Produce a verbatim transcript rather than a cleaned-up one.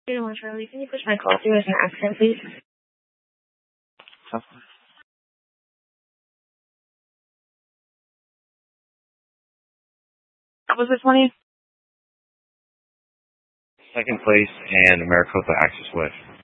Good morning, Charlie. Can you push my call through as an accent, please? What was this money? Second place and Maricopa Access West.